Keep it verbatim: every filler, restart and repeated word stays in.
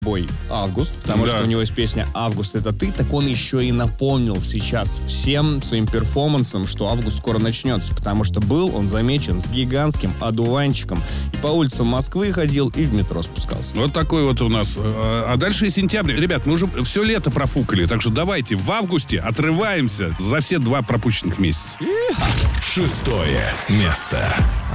бой «Август», потому Да. что у него есть песня «Август, это ты», так он еще и напомнил сейчас всем своим перформансом, что август скоро начнется, потому что был он замечен с гигантским одуванчиком и по улицам Москвы ходил, и в метро спускался. Вот такой вот у нас. А дальше и сентябрь. Ребят, мы уже все лето профукали, так что давайте в августе отрываемся за все два пропущенных месяца. Шестое место.